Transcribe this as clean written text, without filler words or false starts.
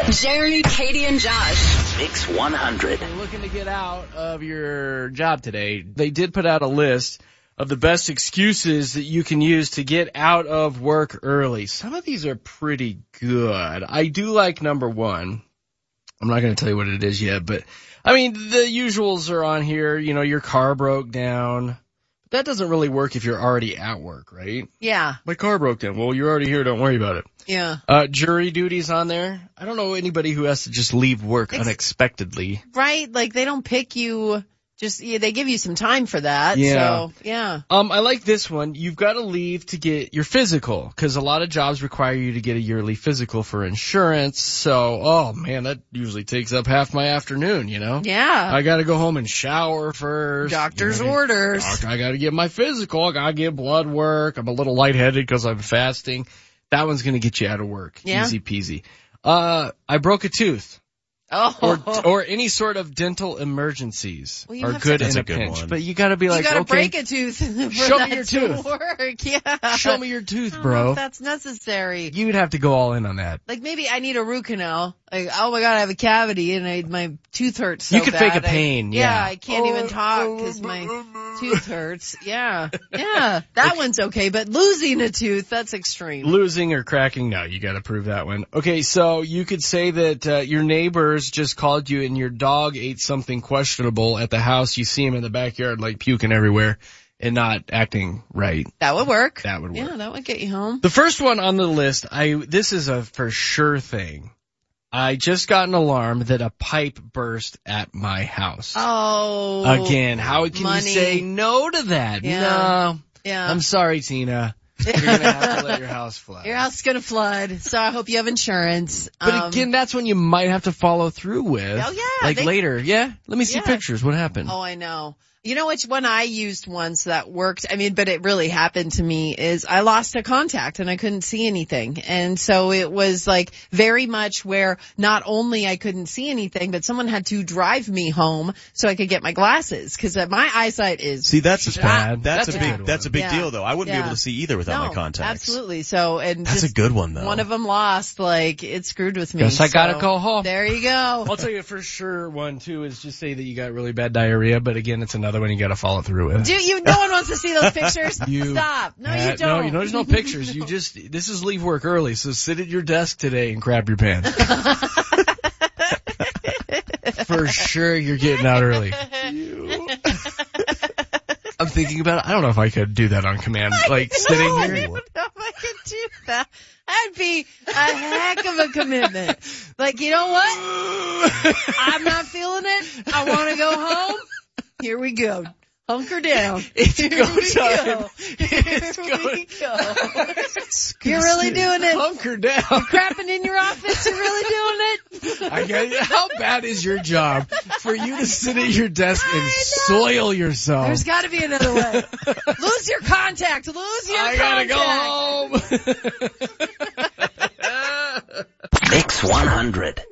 Jeremy, Katie, and Josh. Mix 100. You're looking to get out of your job today. They did put out a list of the best excuses that you can use to get out of work early. Some of these are pretty good. I do like number one. I'm not going to tell you what it is yet, but I mean, the usuals are on here. You know, your car broke down. That doesn't really work if you're already at work, right? Yeah. My car broke down. Well, you're already here. Don't worry about it. Yeah. Jury duty's on there. I don't know anybody who has to just leave work unexpectedly. Right? Like, they don't pick you. They give you some time for that. Yeah. So, yeah. I like this one. You've got to leave to get your physical, because a lot of jobs require you to get a yearly physical for insurance. So, oh man, that usually takes up half my afternoon, you know? Yeah. I got to go home and shower first. Doctor's orders. I got to get my physical. I got to get blood work. I'm a little lightheaded because I'm fasting. That one's going to get you out of work. Yeah. Easy peasy. I broke a tooth. Oh. Or any sort of dental emergencies are good in a pinch. One. But you gotta be like, you gotta okay, break a tooth for show that me your to tooth. work. Yeah. Show me your tooth, I don't know bro. if that's necessary. You'd have to go all in on that. Like, maybe I need a root canal. Like, oh my god, I have a cavity and my tooth hurts so You could bad. fake a pain, yeah. I can't even talk because my tooth hurts. Yeah. Yeah. That one's okay, but losing a tooth, that's extreme. Losing or cracking, no, you gotta prove that one. Okay, so you could say that your neighbors just called you and your dog ate something questionable at the house. You see him in the backyard like puking everywhere and not acting right. That would work. That would work. Yeah, that would get you home. The first one on the list, this is a for sure thing. I just got an alarm that a pipe burst at my house. Oh. Again, how can money. you say no to that? Yeah. No. Yeah. I'm sorry, Tina. You're going to have to let your house flood. Your house is going to flood, so I hope you have insurance. But again, that's when you might have to follow through with. Oh, yeah. Like later. Yeah? Let me see pictures. What happened? Oh, I know. You know which one I used once that worked? I mean, but it really happened to me is I lost a contact and I couldn't see anything. And so it was like very much where not only I couldn't see anything, but someone had to drive me home so I could get my glasses because my eyesight is. See, that's bad. That's a big Yeah. deal though. I wouldn't be able to see either without my contacts. Absolutely. So, and that's a good one though. One of them lost, like it screwed with me. Guess I gotta go home. There you go. I'll tell you for sure one too is just say that you got really bad diarrhea, but again, it's another one you gotta follow through with. No one wants to see those pictures? Stop. No, you don't. No, there's no pictures. You just, this is leave work early, so sit at your desk today and crap your pants. For sure you're getting out early. I'm thinking about it. I don't know if I could do that on command. Like sitting here. I don't know if I could do that. That'd be a heck of a commitment. Like, you know what? I'm not feeling it. I want to go home. Here we go. Hunker down. It's go time. It's Here go. we go. You're really doing it. Hunker down. Crapping in your office. You're really doing it. I get it. How bad is your job for you to sit at your desk and soil yourself? There's got to be another way. Lose your contact. Lose your I contact. gotta go home. Mix 100.